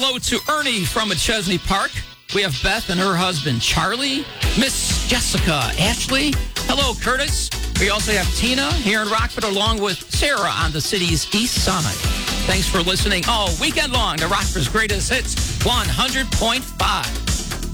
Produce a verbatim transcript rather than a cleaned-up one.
hello to Ernie from Chesney Park. We have Beth and her husband, Charlie. Miss Jessica, Ashley. Hello, Curtis. We also have Tina here in Rockford, along with Sarah on the city's east side. Thanks for listening all weekend long to Rockford's Greatest Hits one hundred point five.